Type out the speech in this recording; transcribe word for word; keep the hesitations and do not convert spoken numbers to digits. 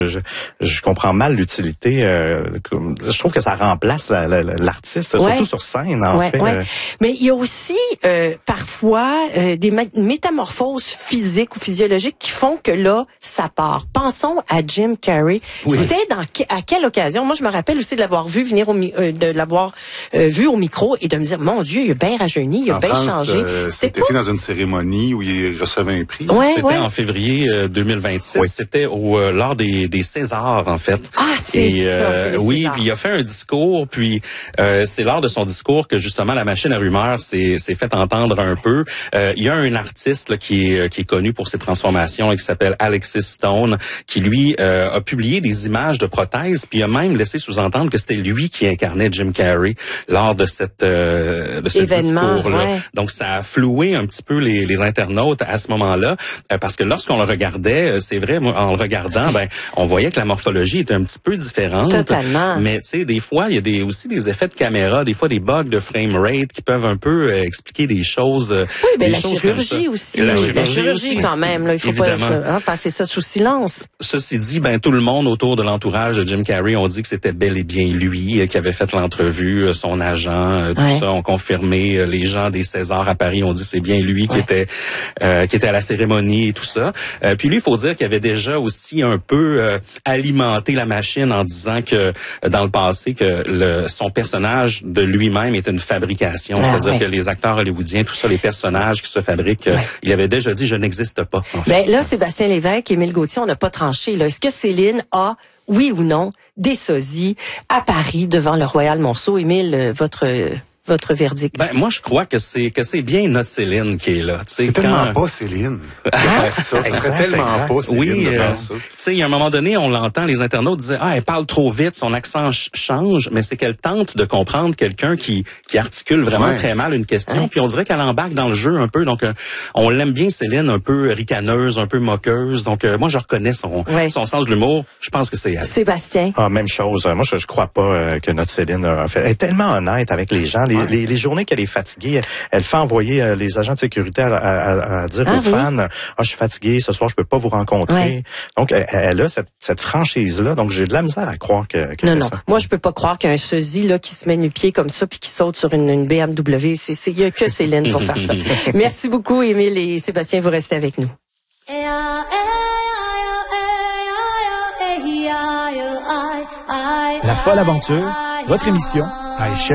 Je, je comprends mal l'utilité. Euh, je trouve que ça remplace la, la, l'artiste, ouais. surtout sur scène, en ouais, fait. Ouais. Mais il y a aussi euh, parfois euh, des métamorphoses physiques ou physiologiques qui font que là, ça part. Pensons à Jim Carrey. Oui. C'était dans à quelle occasion? Moi, je me rappelle aussi de l'avoir vu venir au euh, de l'avoir euh, vu au micro et de me dire, mon Dieu, il a bien rajeuni, il a bien changé. Euh, c'était pas... fait dans une cérémonie où il recevait un prix. Ouais, c'était ouais. en février euh, deux mille vingt-six. Oui. C'était au euh, lors des, des Césars, en fait. Ah, c'est et, ça, euh, c'est les oui, Césars. puis il a fait un discours, puis euh, c'est lors de son discours que justement la machine à rumeurs s'est, s'est fait entendre un peu. Euh, il y a un artiste là, qui est qui est connu pour ses transformations et qui s'appelle Alexis Stone, qui lui euh, a publié des images de prothèses, puis il a même laissé sous-entendre que c'était lui qui incarnait Jim Carrey lors de cette euh, de ce Événement, discours-là. Ouais. Donc ça a floué un petit peu les, les internautes à ce moment-là, euh, parce que lorsqu'on le regardait, c'est vrai, moi, en le regardant, ben on voyait que la morphologie était un petit peu différente. Totalement. Mais tu sais, des fois, il y a des aussi des effets de caméra, des fois des bugs de frame rate qui peuvent un peu euh, expliquer des choses. Euh, oui, ben des la choses chirurgie aussi. La la chirurgie, chirurgie aussi. quand même, là, il faut Évidemment. pas hein, passer ça sous silence. Ceci dit, ben tout le monde autour de l'entourage de Jim Carrey ont dit que c'était bel et bien lui qui avait fait l'entrevue, son agent, tout ouais. ça ont confirmé. Les gens des Césars à Paris ont dit que c'est bien lui qui ouais. était euh, qui était à la cérémonie et tout ça. Euh, puis lui, il faut dire qu'il avait déjà aussi un peu euh, alimenté la machine en disant que dans le passé que le, son personnage de lui-même était une fabrication, ah, c'est-à-dire ouais. que les acteurs hollywoodiens, tout ça, les personnages qui se fabriquent, ouais. il avait déjà dit je n'existe pas. En fait. Ben là, Sébastien Lévesque, Émile Gauthier, on n'a pas tranché là. Est-ce que Céline a, oui ou non, des sosies à Paris devant le Royal Monceau? Émile, votre votre verdict? Ben moi je crois que c'est que c'est bien notre Céline qui est là. C'est quand... tellement pas Céline. Ah, ça, ça exact, serait tellement exact. pas Céline. Oui, de euh, ça. tu sais, il y a un moment donné, on l'entend, les internautes disaient ah elle parle trop vite, son accent ch- change, mais c'est qu'elle tente de comprendre quelqu'un qui qui articule vraiment ouais. très mal une question, ouais. puis on dirait qu'elle embarque dans le jeu un peu. Donc euh, on l'aime bien Céline, un peu ricaneuse, un peu moqueuse. Donc euh, moi je reconnais son ouais. son sens de l'humour. Je pense que c'est elle. Sébastien. Ah même chose. Moi je je crois pas euh, que notre Céline a fait. Elle est tellement honnête avec les gens. Les ouais. les, les journées qu'elle est fatiguée, elle fait envoyer euh, les agents de sécurité à, à, à, à dire ah, aux oui? fans, ah je suis fatiguée, ce soir je peux pas vous rencontrer. Ouais. Donc elle, elle a cette, cette franchise là. Donc j'ai de la misère à croire que. que non fait non. Ça. Moi je peux pas croire qu'un sosie là qui se met nu pied comme ça puis qui saute sur une, une B M W, c'est c'est y a que Céline pour faire ça. Merci beaucoup Émile et Sébastien, vous restez avec nous. La folle aventure, votre émission à échelle